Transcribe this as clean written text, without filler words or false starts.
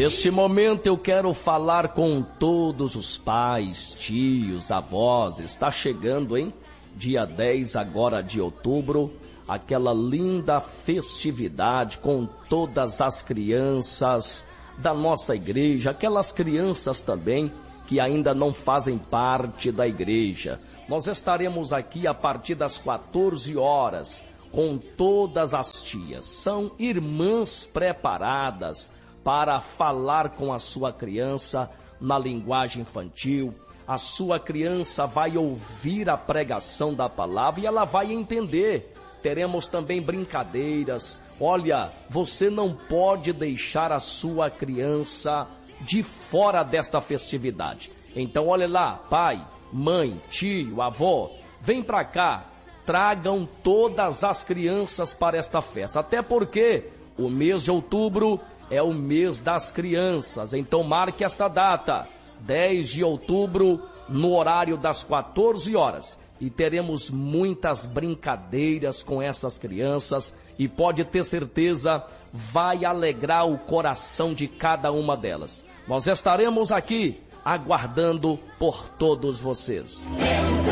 Neste momento eu quero falar com todos os pais, tios, avós. Está chegando, hein? Dia 10 agora de outubro, aquela linda festividade com todas as crianças da nossa igreja, aquelas crianças também que ainda não fazem parte da igreja. Nós estaremos aqui a partir das 14 horas com todas as tias. São irmãs preparadas para falar com a sua criança na linguagem infantil. A sua criança vai ouvir a pregação da palavra e ela vai entender. Teremos também brincadeiras. Olha, você não pode deixar a sua criança de fora desta festividade. Então, olha lá, pai, mãe, tio, avó, vem pra cá, tragam todas as crianças para esta festa. Até porque o mês de outubro é o mês das crianças. Então, marque esta data, 10 de outubro, no horário das 14 horas. E teremos muitas brincadeiras com essas crianças e pode ter certeza, vai alegrar o coração de cada uma delas. Nós estaremos aqui aguardando por todos vocês.